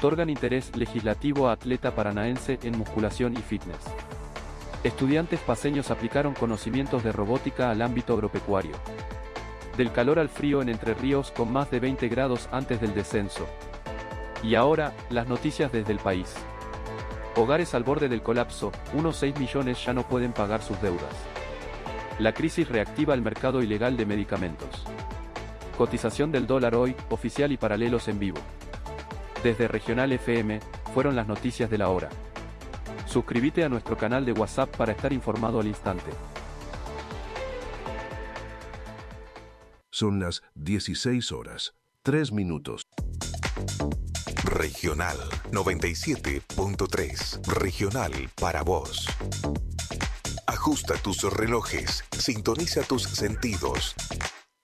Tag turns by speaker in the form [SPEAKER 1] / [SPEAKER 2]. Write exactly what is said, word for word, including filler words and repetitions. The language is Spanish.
[SPEAKER 1] Otorgan interés legislativo a atleta paranaense en musculación y fitness. Estudiantes paceños aplicaron conocimientos de robótica al ámbito agropecuario. Del calor al frío en Entre Ríos con más de veinte grados antes del descenso. Y ahora, las noticias desde el país. Hogares al borde del colapso, unos seis millones ya no pueden pagar sus deudas. La crisis reactiva el mercado ilegal de medicamentos. Cotización del dólar hoy, oficial y paralelos en vivo. Desde Regional F M, fueron las noticias de la hora. Suscríbete a nuestro canal de WhatsApp para estar informado al instante.
[SPEAKER 2] Son las dieciséis horas, tres minutos.
[SPEAKER 3] Regional noventa y siete punto tres. Regional para vos. Ajusta tus relojes, sintoniza tus sentidos.